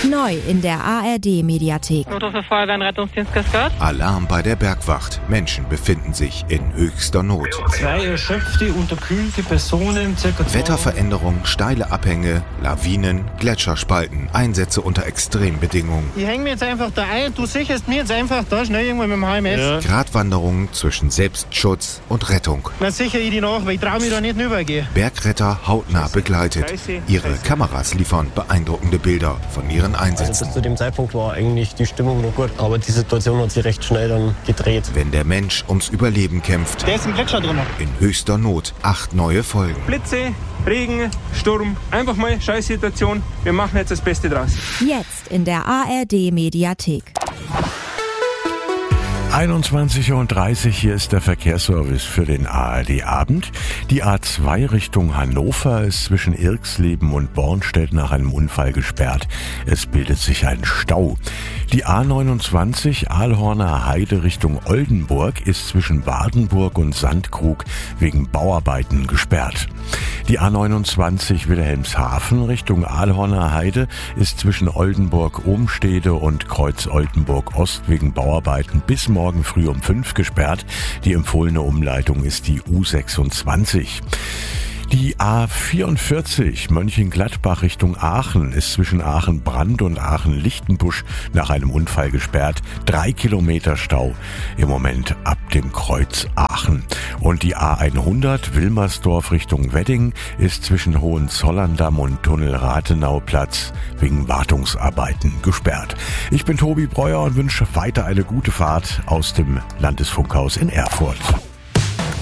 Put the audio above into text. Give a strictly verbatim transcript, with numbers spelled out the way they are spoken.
Neu in der A R D-Mediathek. Notruf für Feuerwehr und Rettungsdienst Kaskad. Alarm bei der Bergwacht. Menschen befinden sich in höchster Not. Zwei erschöpfte, unterkühlte Personen, circa Wetterveränderung, steile Abhänge, Lawinen, Gletscherspalten, Einsätze unter Extrembedingungen. Ich hänge mir jetzt einfach da ein, du sicherst mir jetzt einfach da schnell irgendwo mit dem H M S. Ja. Gratwanderung zwischen Selbstschutz und Rettung. Dann sichere ich die nach, weil ich traue mich da nicht rübergehen. Bergretter hautnah begleitet. Ihre Kameras liefern beeindruckende Bilder von ihren Also Einsätzen. bis zu dem Zeitpunkt war eigentlich die Stimmung noch gut, aber die Situation hat sich recht schnell dann gedreht. Wenn der Mensch ums Überleben kämpft, Der ist im Gletscher drin. in höchster Not, acht neue Folgen. Blitze, Regen, Sturm, einfach mal Scheißsituation. Wir machen jetzt das Beste draus. Jetzt in der A R D-Mediathek. einundzwanzig Uhr dreißig, hier ist der Verkehrsservice für den A R D-Abend. Die A zwei Richtung Hannover ist zwischen Irxleben und Bornstedt nach einem Unfall gesperrt. Es bildet sich ein Stau. Die A neunundzwanzig Aalhorner Heide Richtung Oldenburg ist zwischen Badenburg und Sandkrug wegen Bauarbeiten gesperrt. Die A neunundzwanzig Wilhelmshaven Richtung Aalhorner Heide ist zwischen Oldenburg-Ohmstede und Kreuz-Oldenburg-Ost wegen Bauarbeiten bis morgen früh um fünf gesperrt. Die empfohlene Umleitung ist die U sechsundzwanzig. Die A vierundvierzig Mönchengladbach Richtung Aachen ist zwischen Aachen-Brand und Aachen-Lichtenbusch nach einem Unfall gesperrt. Drei Kilometer Stau im Moment ab dem Kreuz Aachen. Und die A hundert Wilmersdorf Richtung Wedding ist zwischen Hohenzollern-Damm und Tunnel-Rathenauplatz wegen Wartungsarbeiten gesperrt. Ich bin Tobi Breuer und wünsche weiter eine gute Fahrt aus dem Landesfunkhaus in Erfurt.